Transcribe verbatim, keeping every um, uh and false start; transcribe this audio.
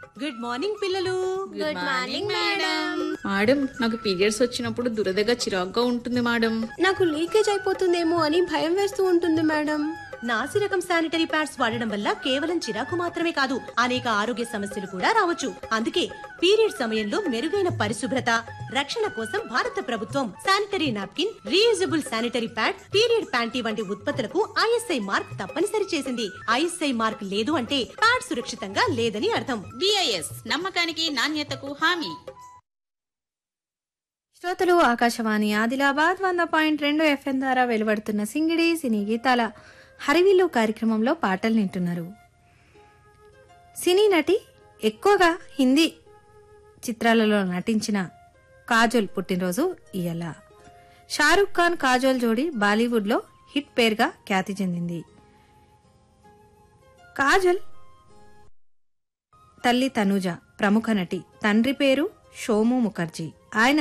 Good morning పిల్లలు. Good morning madam. Madam నాకు periods వచ్చినప్పుడు దురదగా చిరాగ్గా ఉంటుంది మేడం. నాకు లీకేజ్ అయిపోతుందేమో అని భయం వేస్తూ ఉంటుంది మేడం. నాసి రకం శానిటరీ ప్యాడ్స్ వాడడం వల్ల కేవలం చిరాకు మాత్రమే కాదు అనేక ఆరోగ్య సమస్యలు కూడా రావచ్చు. అందుకే పీరియడ్ సమయంలో మెరుగైన పరిశుభ్రత రక్షణ కోసం భారత ప్రభుత్వం sanitary napkin, reusable sanitary pad, period panty వంటి ఉత్పత్తులకు ఐఎస్ఐ మార్క్ తప్పనిసరి చేసింది. ఐఎస్ఐ మార్క్ లేదు అంటే ప్యాడ్ సురక్షితంగా లేదని అర్థం. బిఐఎస్ నమ్మకానికి నాణ్యతకు హామీ. శ్రోతలు ఆకాశవాణి ఆదిలాబాద్ వంద పాయింట్ రెండు ఎఫ్ఎం ద్వారా వెలువడుతున్న సింగిడి సినీ గీతాల హరివిల్లు కార్యక్రమంలో పాటలు వింటున్నారు. సినీ నటి ఎక్కువగా హిందీ చిత్రాలలో నటించిన కాజోల్ పుట్టినరోజు ఇయాల. షారుఖ్ ఖాన్ కాజోల్ జోడీ బాలీవుడ్లో హిట్ పేరుగా ఖ్యాతి చెందింది. కాజోల్ తల్లి తనూజ ప్రముఖ నటి, తండ్రి పేరు షోము ముఖర్జీ. ఆయన